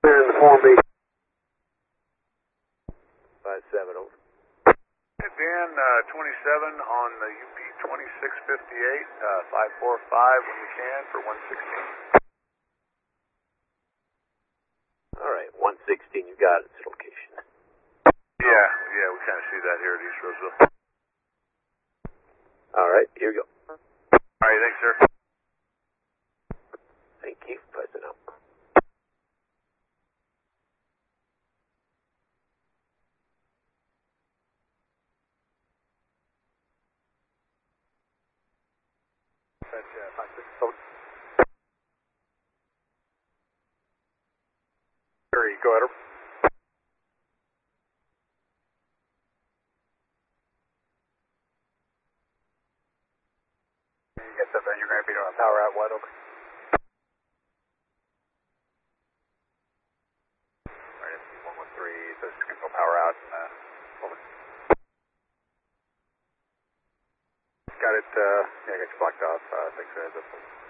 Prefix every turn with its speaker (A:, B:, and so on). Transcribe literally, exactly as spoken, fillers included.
A: And the form B.
B: five seven, over.
C: Dan, uh, twenty-seven on the U P twenty-six fifty-eight, uh, five four five when you can for one sixteen.
B: All right, one sixteen, you got its location.
C: Yeah, yeah, we kind of see that here at East Roseville.
B: All right, here we go.
C: All right, thanks, sir.
B: Thank you, President.
C: That's uh, five six. Oh. Three, go ahead. You get something, you're going to be doing a power out wide open. Alright, one one three, so it's going to go power out and uh, over. Got it, uh, yeah, I got you blocked off, uh, thanks for the heads up.